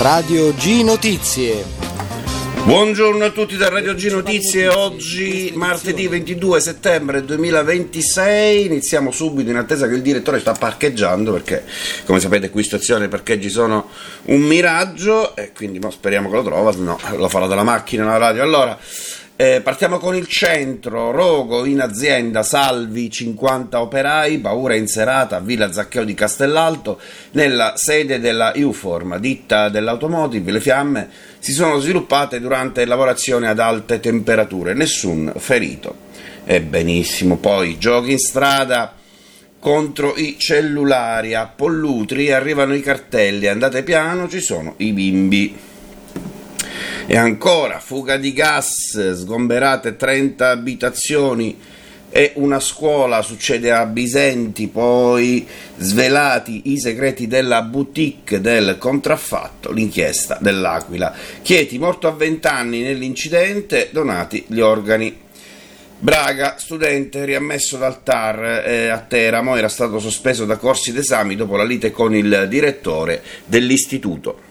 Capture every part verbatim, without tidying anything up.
Radio G Notizie. Buongiorno a tutti da Radio G Notizie. Oggi martedì ventidue settembre duemilaventisei. Iniziamo subito in attesa che il direttore sta parcheggiando, perché come sapete qui stazione parcheggi sono un miraggio e quindi mo speriamo che lo trova, se no lo farà dalla macchina la radio. Allora Eh, partiamo con il centro. Rogo in azienda, salvi cinquanta operai, paura in serata a Villa Zaccheo di Castellalto, nella sede della Euform, ditta dell'automotive. Le fiamme si sono sviluppate durante lavorazioni ad alte temperature, nessun ferito. E benissimo, poi giochi in strada contro i cellulari, a Pollutri arrivano i cartelli, andate piano, ci sono i bimbi. E ancora, fuga di gas, sgomberate trenta abitazioni e una scuola, succede a Bisenti. Poi svelati i segreti della boutique del contraffatto, l'inchiesta dell'Aquila. Chieti morto a venti anni nell'incidente, donati gli organi. Braga, studente riammesso dal T A R eh, a Teramo, era stato sospeso da corsi d'esami dopo la lite con il direttore dell'istituto.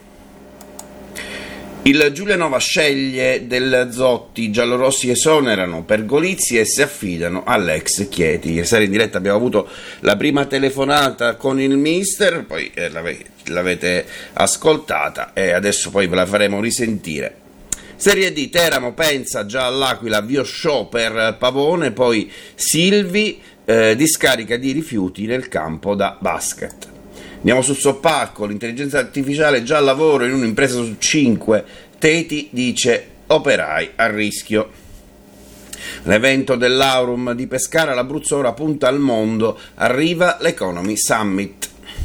Il Giulianova sceglie del Zotti, i giallorossi esonerano per Golizzi e si affidano all'ex Chieti. Ieri sera in diretta abbiamo avuto la prima telefonata con il mister, poi eh, l'ave- l'avete ascoltata e adesso poi ve la faremo risentire. Serie D, Teramo pensa già all'Aquila, avvio show per Pavone, poi Silvi, eh, discarica di rifiuti nel campo da basket. Andiamo sul Soppacco, l'intelligenza artificiale già al lavoro in un'impresa su cinque, Teti dice operai a rischio. L'evento dell'Aurum di Pescara, l'Abruzzo ora punta al mondo, arriva l'Economy Summit.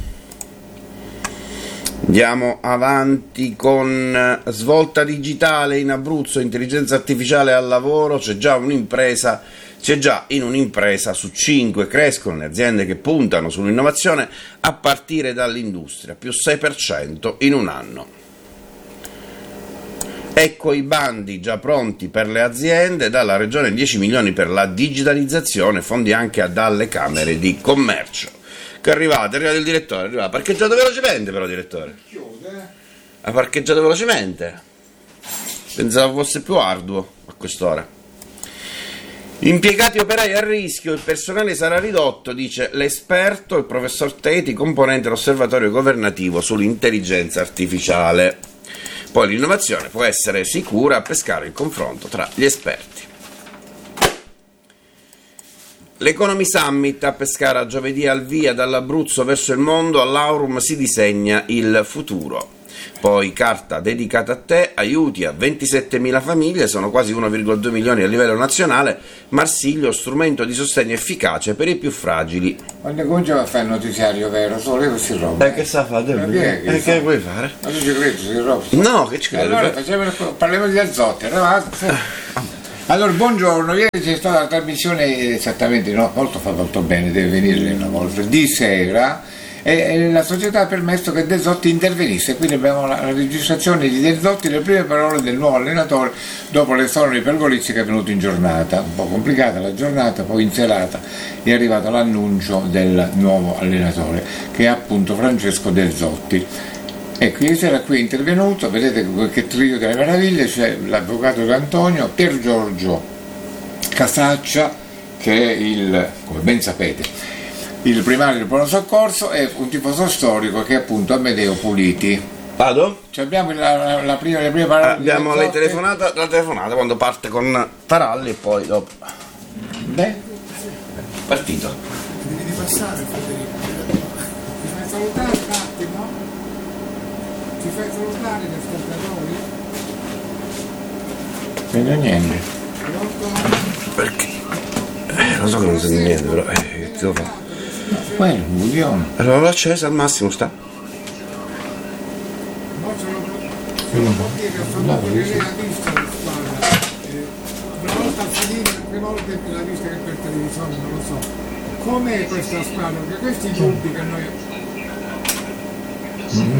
Andiamo avanti con svolta digitale in Abruzzo, intelligenza artificiale al lavoro, c'è già un'impresa C'è già in un'impresa su cinque, crescono le aziende che puntano sull'innovazione a partire dall'industria, più sei per cento in un anno. Ecco i bandi già pronti per le aziende, dalla Regione dieci milioni per la digitalizzazione, fondi anche dalle Camere di Commercio. Che arrivate, arriva il direttore, arriva, ha parcheggiato velocemente però direttore. Ha parcheggiato velocemente. Pensavo fosse più arduo a quest'ora. Impiegati operai a rischio, il personale sarà ridotto, dice l'esperto, il professor Teti, componente dell'osservatorio governativo sull'intelligenza artificiale. Poi l'innovazione può essere sicura a pescare il confronto tra gli esperti. L'Economy Summit a Pescara giovedì al via dall'Abruzzo verso il mondo, all'Aurum si disegna il futuro. Poi carta dedicata a te, aiuti a ventisettemila famiglie, sono quasi uno virgola due milioni a livello nazionale, Marsiglio strumento di sostegno efficace per i più fragili. Quando comincia a fare il notiziario vero, solo questi roba. E eh, che sa fare? Ma che, che, che vuoi fare? Ma tu ci credi, si roba? No, che ci credo? Allora facciamo, parliamo di Azzotti, allora buongiorno, ieri c'è stata la trasmissione esattamente, no, molto fa molto bene, deve venire una volta, di sera, e la società ha permesso che De Zotti intervenisse, quindi abbiamo la, la registrazione di De Zotti, le prime parole del nuovo allenatore dopo le sonore per Golizzi che è venuto in giornata, un po' complicata la giornata, poi in serata è arrivato l'annuncio del nuovo allenatore che è appunto Francesco De Zotti. Ecco, ieri sera qui è intervenuto, vedete che trio delle meraviglie, c'è l'avvocato D'Antonio, Pier Giorgio Casaccia che è il, come ben sapete, il primario del pronto soccorso, e un tifoso storico che è appunto Amedeo Puliti. Vado? Cioè abbiamo la, la, la prima, le prime parole. Abbiamo la telefonata, la telefonata quando parte con Taralli e poi dopo. Beh, partito. Devi passare, Federico. Ti fai salutare un attimo? Ti fai salutare gli ascoltatori? vedo niente. Perché? Eh, lo so che non senti niente, però eh, che ti devo fare? Quello, un buglione. Allora l'ho accesa al massimo, sta? No, ce l'ho dire, sono andato che lei ha visto la squadra. Una volta a finire, altre volte l'ha vista che per televisione, non lo so. Com'è questa squadra? Perché questi dubbi che noi. Mm.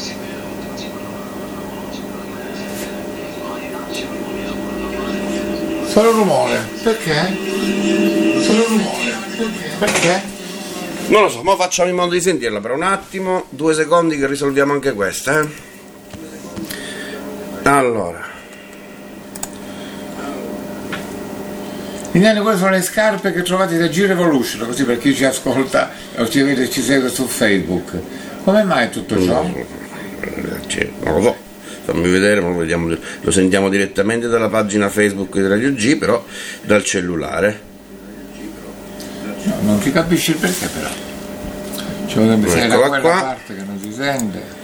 Solo rumore. Perché? Solo rumore. Perché? Non lo so, ma facciamo in modo di sentirla per un attimo, due secondi che risolviamo anche questa, eh. Allora, Indiani, queste sono le scarpe che trovate da G-Revolution, così per chi ci ascolta o ci vede, ci segue su Facebook. Come mai tutto ciò? non lo so, fammi vedere, ma lo, vediamo, lo sentiamo direttamente dalla pagina Facebook di Radio G, però dal cellulare. No, non si capisce il perché però. Ci potrebbe essere da Eccola quella qua. parte che non si sente.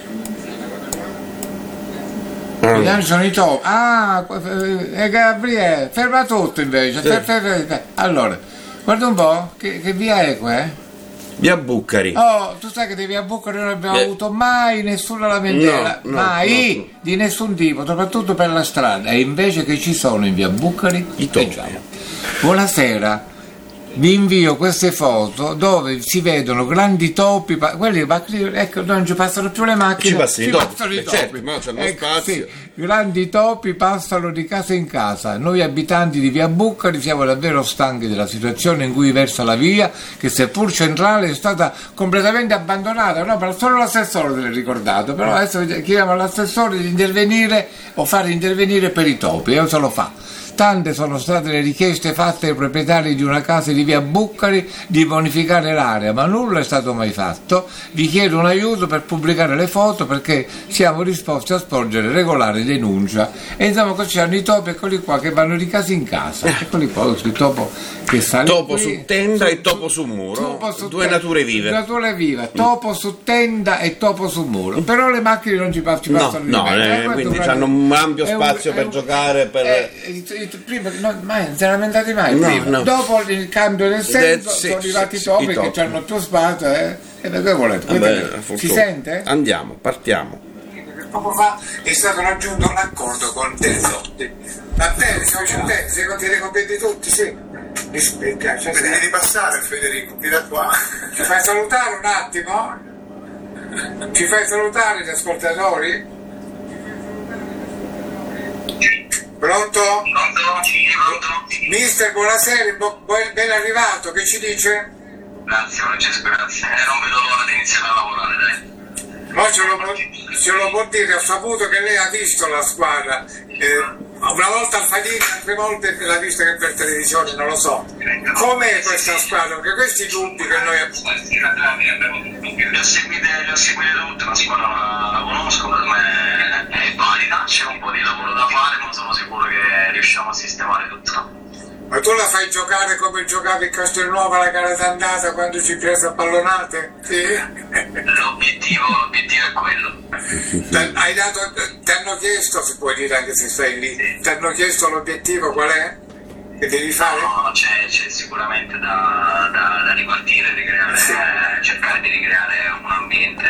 Allora, Indiani sono i top. Ah, eh, Gabriele, ferma tutto invece. Sì. Fer- fer- fer- Allora, guarda un po', che, che via è qua? Eh? via Bucari. Oh, tu sai che di via Bucari non abbiamo Eh. avuto mai nessuna lamentela, No, no, mai, no, no. di nessun tipo, soprattutto per la strada. E invece che ci sono in via Bucari, I topi. leggiamo. Buonasera, vi invio queste foto dove si vedono grandi topi, pa- quelli, ma- ecco, non ci passano più le macchine, Ci passano i ci topi. passano i Eh, topi. certo, ma c'hanno Ecco, spazio. sì, grandi topi passano di casa in casa. Noi abitanti di via Bucari siamo davvero stanchi della situazione in cui versa la via, che seppur centrale è stata completamente abbandonata. No, ma solo l'assessore se l'è ricordato, però adesso chiediamo all'assessore di intervenire o fare intervenire per i topi, e se lo fa. Tante sono state le richieste fatte ai proprietari di una casa di via Bucari di bonificare l'area, ma nulla è stato mai fatto. Vi chiedo un aiuto per pubblicare le foto perché siamo disposti a sporgere regolare denuncia. E insomma, così hanno i topi, eccoli qua, che vanno di casa in casa. Eccoli qua, questo topo che sale Topo qui. su tenda e topo su muro. Topo su Due tenda, nature vive. Nature vive, topo su tenda e topo su muro. Però le macchine non ci, pa- ci No, passano di no, mezzo. eh, questo quindi proprio- hanno un ampio è un- spazio è per un- giocare, per- eh, i- i- prima, no, mai, non si erano lamentati mai No, prima. no. Dopo il cambio del senso sì, sono arrivati sì, i topi i topi. che hanno più spazio, eh? E da che volete? Vabbè, Vedete? la Si fortuna. sente? Andiamo, partiamo. Poco fa è stato raggiunto un accordo con Terzotti. Va bene, siamo contenti, siamo contenti tutti, sì. Mi spiace. Devi ripassare Federico, qui da qua. Ci fai salutare un attimo? Ci fai salutare gli ascoltatori? Pronto? Pronto? Sì, pronto? Mister, buonasera, bo- bu- ben arrivato, che ci dice? Grazie, Francesco, grazie. Eh, non vedo l'ora di iniziare a lavorare, dai. Ma ce lo, può- ce lo può dire, ho saputo che lei ha visto la squadra. Eh, una volta al Fadini, altre volte l'ha vista che per televisione, non lo so. Com'è questa squadra? Perché questi dubbi che noi abbiamo. Le ho seguite, le ho seguite tutte, la squadra la, la conosco, per me è valida, c'è un po' di lavoro da fare, ma sono sicuro che riusciamo a sistemare tutto. Ma tu la fai giocare come giocavi in Castelnuovo alla gara d'andata quando ci prese a pallonate? Sì? L'obiettivo, l'obiettivo è quello. Ti hai dato, ti hanno chiesto, si può dire anche se stai lì, ti hanno chiesto l'obiettivo qual è? Che devi fare? No, c'è, c'è sicuramente da, da, da ripartire, di creare, Sì. cercare di ricreare un ambiente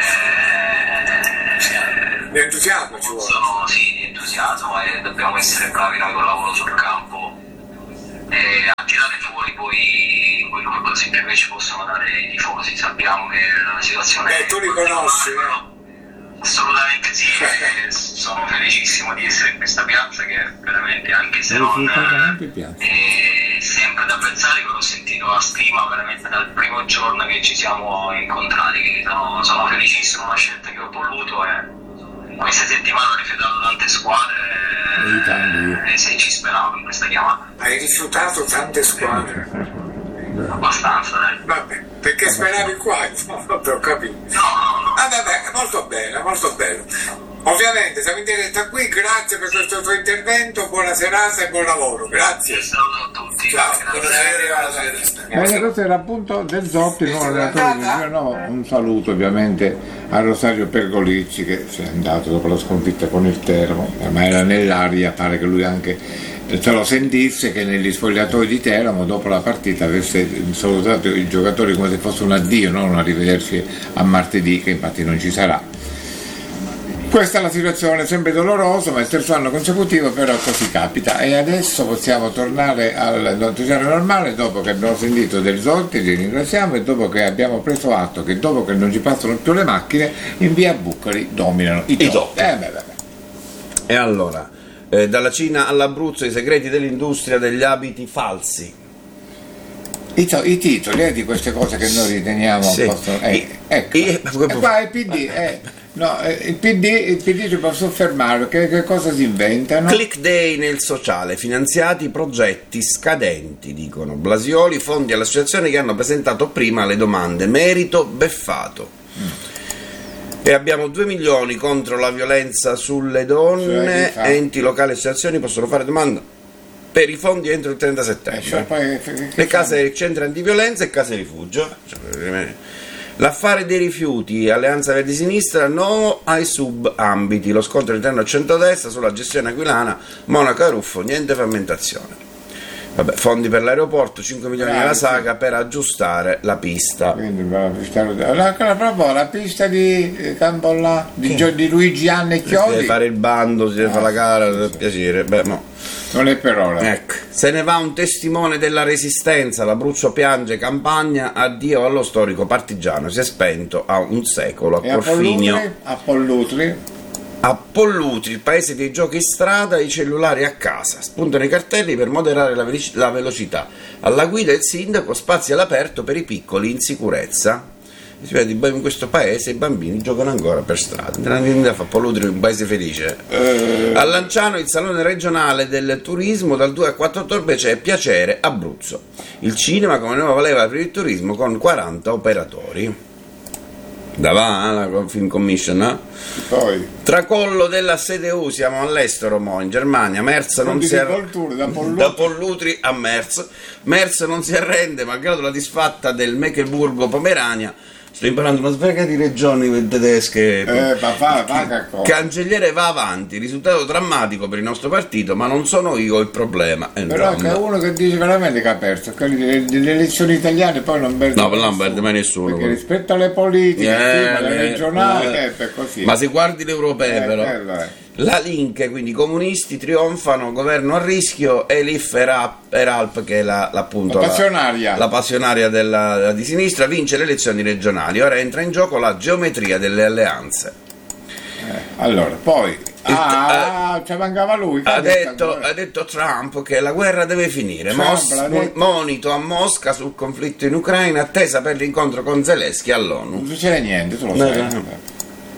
eh, Di entusiasmo ci vuole. sono, sì, di entusiasmo, e dobbiamo essere bravi noi col lavoro sul campo e a tirare fuori poi quello così che invece possono dare i tifosi. Sappiamo che la situazione Eh, tu li conosci, eh? Assolutamente sì, e sono felicissimo di essere in questa piazza che veramente, anche se non è sempre da apprezzare, che ho sentito la stima veramente dal primo giorno che ci siamo incontrati, quindi sono, sono felicissimo, una scelta che ho voluto, e queste settimane ho rifiutato tante squadre e, e se ci speravo in questa chiamata. Hai rifiutato tante squadre. Abbastanza, dai. Vabbè, perché speravi qua? No, vabbè, ho capito. No, no, no. Ah, vabbè, molto bello, molto bello. Ovviamente siamo in diretta qui, grazie per questo tuo intervento, buona serata e buon lavoro, grazie. Un saluto a tutti. Ciao, Grazie. Bene, questo era appunto Del Zotti, il nuovo allenatore del Genoa. Un saluto ovviamente a Rosario Pergolicci che se n'è andato dopo la sconfitta con il Teramo, ma era nell'aria, pare che lui anche se lo sentisse, che negli spogliatoi di Teramo dopo la partita avesse salutato i giocatori come se fosse un addio, non un arrivederci a martedì, che infatti non ci sarà. Questa è la situazione, sempre dolorosa, ma è il terzo anno consecutivo, però così capita. E adesso possiamo tornare al noticiario normale, dopo che abbiamo sentito Del Zotti, li ringraziamo, e dopo che abbiamo preso atto che dopo che non ci passano più le macchine, in via Bucari dominano i I topi. topi. Eh, beh, beh, beh. E allora, eh, dalla Cina all'Abruzzo, i segreti dell'industria degli abiti falsi. I, to- i titoli eh, di queste cose che noi riteniamo Sì. possono... Eh, I- ecco, i- e qua è P D, eh. No, eh, il P D, il P D ci può soffermare, che, che cosa si inventano? Click day nel sociale, finanziati progetti scadenti, dicono Blasioli, fondi alle associazioni che hanno presentato prima le domande, merito beffato. Mm. E abbiamo due milioni contro la violenza sulle donne, cioè, enti locali e associazioni possono fare domanda per i fondi entro il trenta settembre. Eh, cioè, poi, che, che le case, centri antiviolenza e case rifugio. Cioè, l'affare dei rifiuti, Alleanza Verdi Sinistra, no ai subambiti, lo scontro interno a centrodestra sulla gestione aquilana, Monaco e Ruffo, niente frammentazione. Vabbè, fondi per l'aeroporto, cinque milioni alla Saga per aggiustare la pista. Quindi la pista, la, la, proprio la pista di Campollà, di, Gio, di Luigi Anne e Chiodi. Si deve fare il bando, si deve ah, fare la gara, per piacere. Beh, no. Non è per ora. Ecco, se ne va un testimone della resistenza, l'Abruzzo piange campagna, addio allo storico partigiano, si è spento a un secolo. E a Pollutri? A Pollutri? A Pollutri, il paese dei giochi in strada, i cellulari a casa, spuntano i cartelli per moderare la, velic- la velocità. Alla guida il sindaco, spazi all'aperto per i piccoli in sicurezza. Si vede, in questo paese i bambini giocano ancora per strada. A Pollutri, un paese felice. Eh. A Lanciano il salone regionale del turismo dal due al quattro ottobre c'è Piacere Abruzzo. Il cinema come nuova leva per il turismo con quaranta operatori. Da va la Film Commission, eh? Poi tracollo della C D U, siamo all'estero mo, in Germania. Merz non si arrende, da, da Pollutri a Merz. Merz non si arrende malgrado la disfatta del Mecklenburgo-Pomerania. Sto imparando una svega di regioni tedesche. Eh, papà, va, Cancelliere va avanti, risultato drammatico per il nostro partito, ma non sono io il problema. Eh, Però c'è uno che dice veramente che ha perso, quelli delle, delle elezioni italiane poi non perde no, nessuno. Non perde mai nessuno. Perché rispetto alle politiche, eh, sì, ma le regionali, eh, è così. Ma se guardi le europee, eh, però. Eh, La Link, quindi i comunisti trionfano, governo a rischio, Elif Eralp, che è la, appunto, la passionaria, la, la passionaria della, di sinistra, vince le elezioni regionali. Ora entra in gioco la geometria delle alleanze. Eh, allora, poi Il, ah, eh, ci mancava lui. Ha detto, ha detto Trump che la guerra deve finire. Mos, monito a Mosca sul conflitto in Ucraina, attesa per l'incontro con Zelensky all'ONU. Non succede niente, tu lo no, sai. No, no.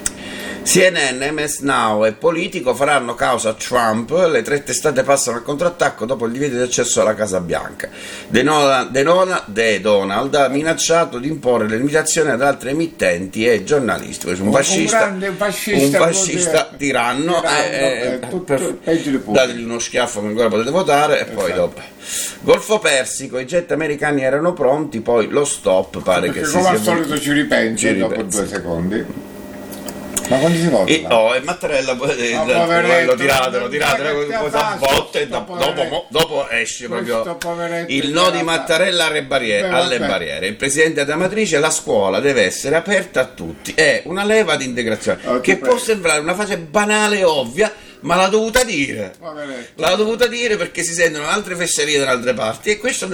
C N N, M S Now e Politico faranno causa a Trump, le tre testate passano al contrattacco dopo il divieto di accesso alla Casa Bianca. De, Nola, De, Nola, De Donald ha minacciato di imporre le limitazioni ad altre emittenti e giornalisti. Un, un fascista, un grande fascista, un fascista tiranno, tiranno eh, eh, per, dategli uno schiaffo che ancora potete votare e esatto. Poi dopo. Golfo Persico, i jet americani erano pronti, poi lo stop pare perché che si come sia al solito ci ripensi ci dopo ripensi. Due secondi. Ma quando si vota? E, oh, e Mattarella eh, oh, lo tirate, lo tirate, cosa botte, dopo, dopo, dopo esce proprio il no di Mattarella alle barriere, alle barriere. Il presidente della matrice, la scuola deve essere aperta a tutti, è una leva di integrazione, oh, che può sembrare una frase banale e ovvia, ma l'ha dovuta dire, l'ha dovuta dire perché si sentono altre fesserie da altre parti e questo